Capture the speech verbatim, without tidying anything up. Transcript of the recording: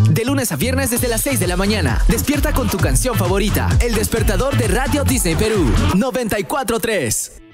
De lunes a viernes desde las seis de la mañana. Despierta con tu canción favorita. El despertador de Radio Disney Perú. noventa y cuatro punto tres.